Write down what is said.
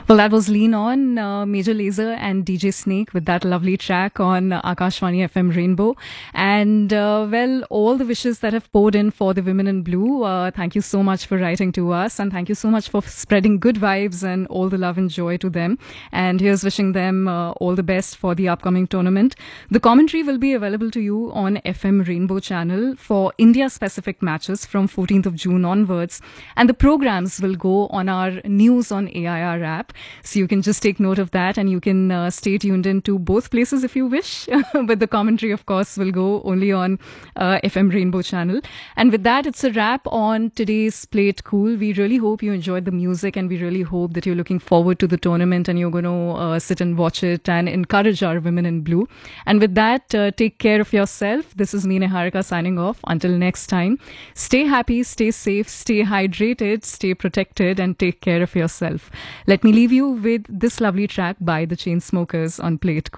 Well, that was Lean On, Major Lazer and DJ Snake with that lovely track on Akashvani FM Rainbow. And, all the wishes that have poured in for the women in blue. Thank you so much for writing to us. And thank you so much for spreading good vibes and all the love and joy to them. And here's wishing them all the best for the upcoming tournament. The commentary will be available to you on FM Rainbow channel for India-specific matches from 14th of June onwards. And the programs will go on our News on AIR app. So you can just take note of that and you can stay tuned into both places if you wish. But the commentary, of course, will go only on FM Rainbow channel. And with that, it's a wrap on today's Play It Cool. We really hope you enjoyed the music and we really hope that you're looking forward to the tournament and you're going to sit and watch it and encourage our women in blue. And with that, take care of yourself. This is me, Niharika, signing off. Until next time, stay happy, stay safe, stay hydrated, stay protected, and take care of yourself. Let me leave you with this lovely track by the Chainsmokers on Play It Cool.